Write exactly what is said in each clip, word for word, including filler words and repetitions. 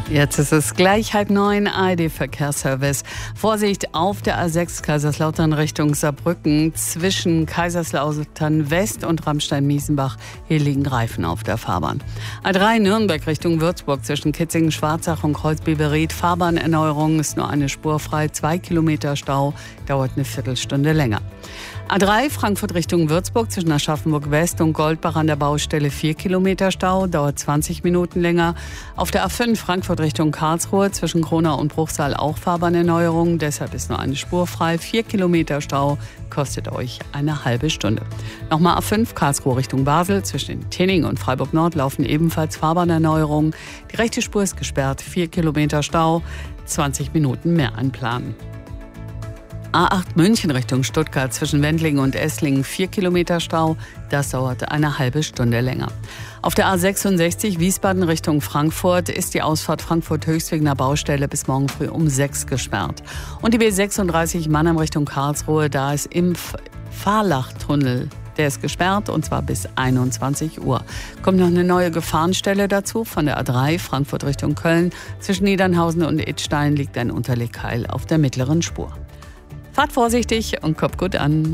Jetzt ist es gleich halb neun, A R D-Verkehrsservice. Vorsicht auf der A sechs Kaiserslautern Richtung Saarbrücken zwischen Kaiserslautern West und Ramstein-Miesenbach. Hier liegen Reifen auf der Fahrbahn. A drei Nürnberg Richtung Würzburg zwischen Kitzingen, Schwarzach und Kreuzbiberried. Fahrbahnerneuerung, ist nur eine Spur frei. Zwei Kilometer Stau, dauert eine Viertelstunde länger. A drei Frankfurt Richtung Würzburg zwischen Aschaffenburg West und Goldbach an der Baustelle vier Kilometer Stau, dauert zwanzig Minuten länger. Auf der A fünf Frankfurt Richtung Karlsruhe zwischen Kronau und Bruchsal auch Fahrbahnerneuerung, deshalb ist nur eine Spur frei. vier Kilometer Stau, kostet euch eine halbe Stunde. Nochmal A fünf Karlsruhe Richtung Basel zwischen Tinning und Freiburg Nord laufen ebenfalls Fahrbahnerneuerungen. Die rechte Spur ist gesperrt, vier Kilometer Stau, zwanzig Minuten mehr einplanen. A acht München Richtung Stuttgart zwischen Wendlingen und Esslingen vier Kilometer Stau, das dauert eine halbe Stunde länger. Auf der A sechsundsechzig Wiesbaden Richtung Frankfurt ist die Ausfahrt Frankfurt-Höchstwegener Baustelle bis morgen früh um sechs gesperrt. Und die B sechsunddreißig Mannheim Richtung Karlsruhe, da ist im Fahrlachtunnel, der ist gesperrt und zwar bis einundzwanzig Uhr. Kommt noch eine neue Gefahrenstelle dazu von der A drei Frankfurt Richtung Köln. Zwischen Niedernhausen und Idstein liegt ein Unterlegkeil auf der mittleren Spur. Fahrt vorsichtig und kommt gut an.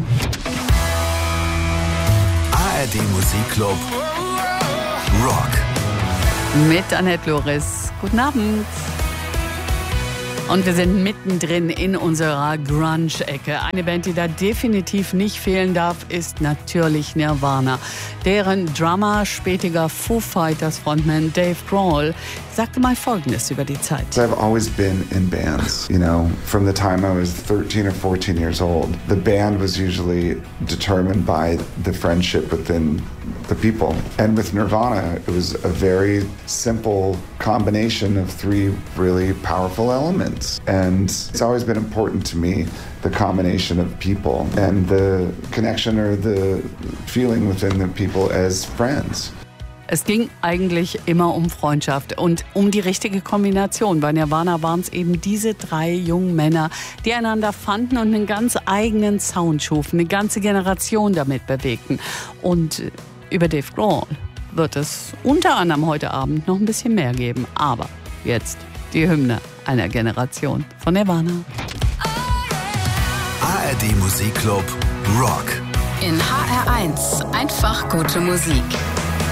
A R D Musikclub Rock. Mit Annette Loris. Guten Abend. Und wir sind mittendrin in unserer Grunge-Ecke. Eine Band, die da definitiv nicht fehlen darf, ist natürlich Nirvana. Deren Drummer, spätiger Foo Fighters Frontman Dave Grohl sagte mal Folgendes über die Zeit. I've always been in bands, you know, from the time I was thirteen or fourteen years old. The band was usually determined by the friendship within the people. And with Nirvana, it was a very simple combination of three really powerful elements. And it's always been important to me, the combination of people and the connection or the feeling within the people as friends. Es ging eigentlich immer um Freundschaft und um die richtige Kombination. Bei Nirvana waren es eben diese drei jungen Männer, die einander fanden und einen ganz eigenen Sound schufen, eine ganze Generation damit bewegten. Und über Dave Grohl wird es unter anderem heute Abend noch ein bisschen mehr geben. Aber jetzt die Hymne einer Generation von Nirvana. A R D Musikclub Rock. In H R eins einfach gute Musik.